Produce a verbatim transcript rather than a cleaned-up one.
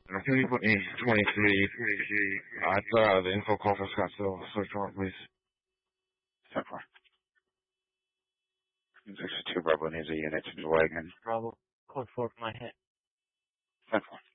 twenty-three, twenty-three. Uh, uh, the info call for Scottsdale. Search warrant, please. ten four. sixty-two Bravo needs a unit to the wagon. Bravo, code four for my hit. ten four.